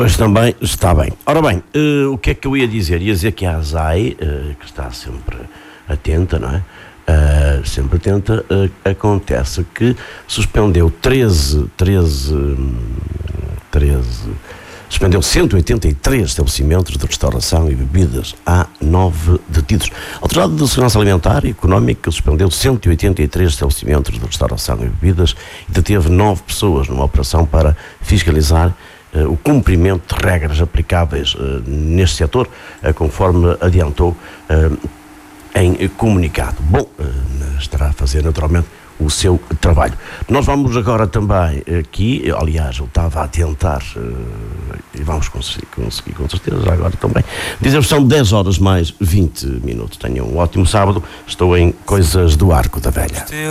Pois também está bem. Ora bem, o que é que eu ia dizer? Ia dizer que a ASAI, que está sempre atenta, não é? Sempre atenta, acontece que suspendeu 183 estabelecimentos de restauração e bebidas. Há 9 detidos. A Autoridade de Segurança Alimentar e Económica suspendeu 183 estabelecimentos de restauração e bebidas e deteve 9 pessoas numa operação para fiscalizar o cumprimento de regras aplicáveis neste setor, conforme adiantou em comunicado. Bom, estará a fazer naturalmente o seu trabalho. Nós vamos agora também aqui, aliás, eu estava a tentar, e vamos conseguir com certeza, já agora também, dizer que são 10 horas mais 20 minutos. Tenham um ótimo sábado, estou em Coisas do Arco da Velha.